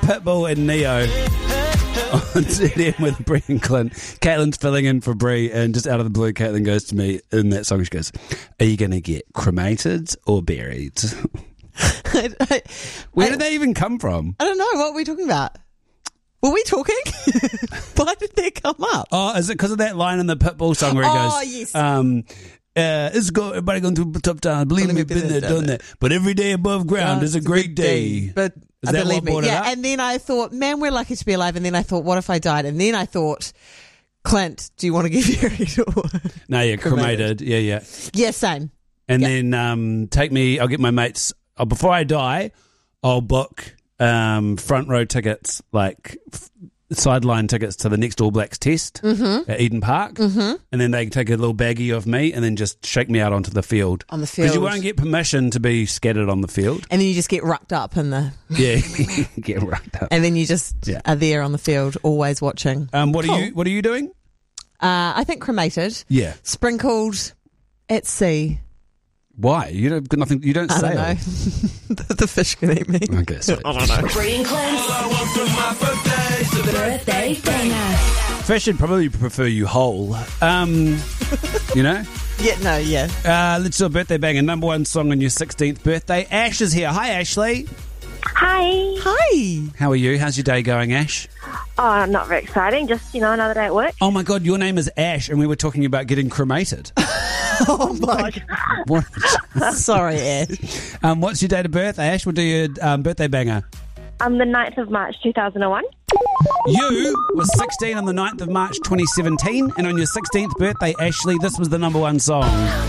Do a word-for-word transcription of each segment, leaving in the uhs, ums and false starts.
Pitbull and Neo on T D M with Bree and Clint. Caitlin's filling in for Bree, and just out of the blue, Caitlin goes to me in that song. She goes, "Are you going to get cremated or buried?" I, I, Where I, did they even come from? I don't know. What were we talking about? Were we talking? Why did they come up? Oh, is it because of that line in the Pitbull song where he Oh, goes, yes. um, uh, it's go, everybody going through a tough time. Believe me, been there, done that. But every day above ground is a great day. But Is I that believe what me. brought it Yeah, up? and then I thought, man, we're lucky to be alive. And then I thought, what if I died? And then I thought, Clint, do you want to get buried? Or... No, yeah, cremated. Cremated. Yeah, yeah. Yeah, same. And Yeah. then um, take me, I'll get my mates, oh, before I die, I'll book um, front row tickets, like f- sideline tickets to the next All Blacks test Mm-hmm. at Eden Park. Mm-hmm. And then they can take a little baggie of me and then just shake me out onto the field. On the Because you field. won't get permission to be scattered on the field. And then you just get rucked up in the... Yeah, get right up. And then you just Yeah. are there on the field, always watching. Um, what Cool. are you? What are you doing? Uh, I think cremated, Yeah. sprinkled at sea. Why? You don't got nothing. You don't I sail. don't know. the, the fish can eat me. Okay, so I don't know. Bree and Clint's birthday banger. fish would probably prefer you whole. Um, you know. Yeah, no, yeah. Uh, let's do a birthday banger. Number one song on your sixteenth birthday. Ash is here. Hi, Ashley. Hi. Hi. How are you? How's your day going, Ash? Oh, not very exciting. Just, you know, another day at work. Oh my God, your name is Ash, and we were talking about getting cremated. Oh my What? God. Sorry, Ash. um, what's your date of birth, Ash? We'll do your um, birthday banger. I'm the ninth of March two thousand one. You were sixteen on the ninth of March twenty seventeen, and on your sixteenth birthday, Ashley, this was the number one song.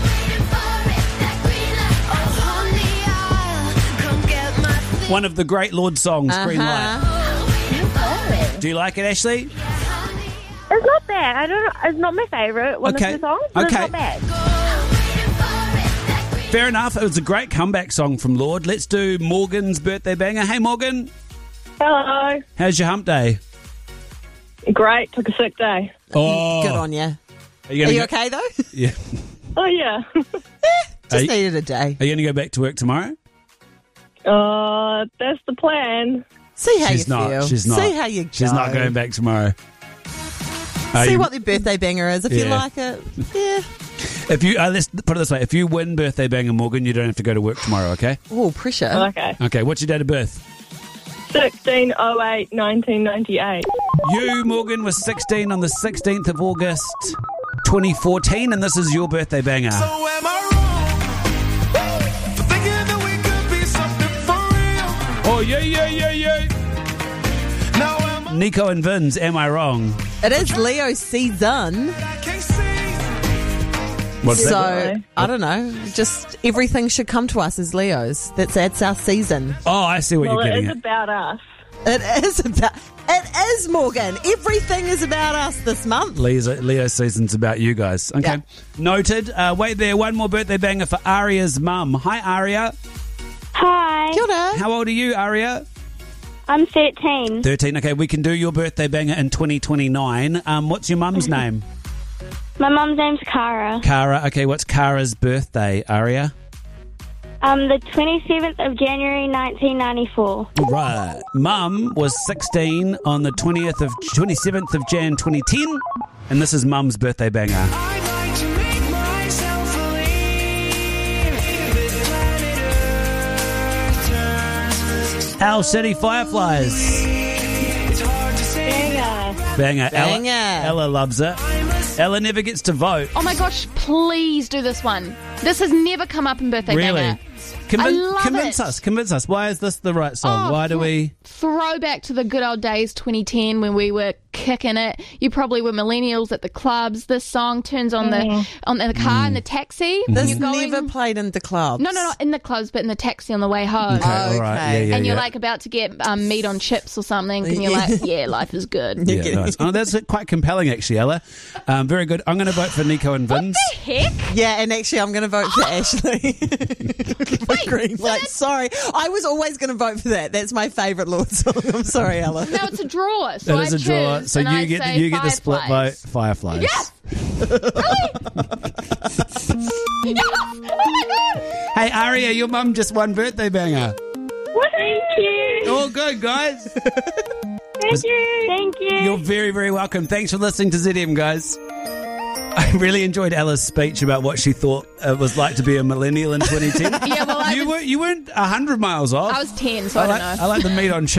One of the great Lord songs, Green Light. Do you like it, Ashley? It's not bad. I don't know. It's not my favourite one Okay. of the songs, but Okay. it's not bad. Fair enough. It was a great comeback song from Lord. Let's do Morgan's birthday banger. Hey, Morgan. Hello. How's your hump day? Great. Took a sick day. Oh, Good on you. Are Are you, gonna you go, okay, though? Yeah. Oh, yeah. Are Just you, needed a day. are you going to go back to work tomorrow? uh, that's the plan. See how she's you not. feel. She's not. See how you go. She's not going back tomorrow. Are See you- what the birthday banger is. If you Yeah. like it, yeah. If you uh, let's put it this way: if you win birthday banger, Morgan, you don't have to go to work tomorrow. Okay? Oh, pressure. Okay. Okay. What's your date of birth? sixteen oh eight nineteen ninety-eight. You, Morgan, was sixteen on the sixteenth of August, twenty fourteen, and this is your birthday banger. So am I wrong for thinking that we could be something for real? Oh yeah, yeah, yeah, yeah. Now am I, Nico and Vince, am I wrong? It is Leo season. I can't see. What's So, that? I don't know. Just everything should come to us as Leos. That's, that's our season. Oh, I see what Well, you're it getting is at. about us. It is about. It is, Morgan. Everything is about us this month. Leo's, Leo season's about you guys. Okay. Yeah. Noted. Uh, wait there. One more birthday banger for Aria's mum. Hi, Aria. Hi. Kia ora. How old are you, Aria? I'm thirteen. thirteen. Okay, we can do your birthday banger in twenty twenty-nine. Um, what's your mum's name? My mum's name's Cara. Cara. Okay, what's Cara's birthday, Aria? Um, the twenty-seventh of January nineteen ninety-four. Right. Mum was sixteen on the twentieth of twenty-seventh of Jan twenty ten, and this is Mum's birthday banger. I'd like to make myself believe that planet Earth turns. Owl City Fireflies. It's hard to say. Banger. Banger. Ella, Ella loves it. Ella never gets to vote. Oh my gosh, please do this one. This has never come up in Birthday Really? Banger. Convin- I love convince it. us. Convince us. Why is this the right song? Oh, Why do for- we? Throwback to the good old days, twenty ten, when we were kicking it. You probably were millennials at the clubs. This song turns on the on the car in the taxi. This You're going- never played in the clubs. No, no, not in the clubs, but in the taxi on the way home. Okay, all right. Okay. Yeah, yeah, and you're yeah. like about to get um, meat on chips or something, and you're Yeah. like, yeah, life is good. Yeah, nice. Oh, that's quite compelling, actually, Ella. Um, very good. I'm going to vote for Nico and Vince. Heck? Yeah, and actually, I'm going to vote for Ashley. For Green Light. Sorry, I was always going to vote for that. That's my favourite Lord song. I'm sorry, Ella. No, it's a draw. So That is I a draw. choose, So and you I get say the, you get the split vote. Fireflies. Fireflies. Yes! Really? Yes! Oh my god! Hey, Aria, your mum just won birthday banger. Thank you. All good. go, guys. Thank you. Thank you. You're very, very welcome. Thanks for listening to Z M, guys. I really enjoyed Ella's speech about what she thought it was like to be a millennial in twenty ten. Yeah, well, I you, was, were, you weren't one hundred miles off. I was ten, so I, I don't like, know. I like the meat on chicken.